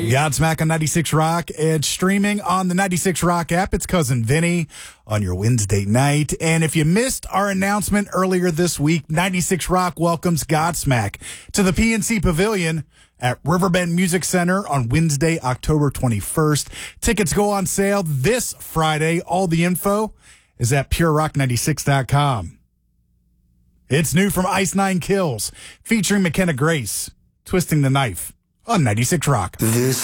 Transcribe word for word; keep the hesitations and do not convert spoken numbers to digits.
Godsmack on ninety-six Rock. It's streaming on the ninety-six Rock app. It's Cousin Vinny on your Wednesday night. And if you missed our announcement earlier this week, ninety-six Rock welcomes Godsmack to the P N C Pavilion at Riverbend Music Center on Wednesday, October twenty-first. Tickets go on sale this Friday. All the info is at pure rock ninety-six dot com. It's new from Ice Nine Kills, featuring McKenna Grace, Twisting the Knife on ninety-six Rock. This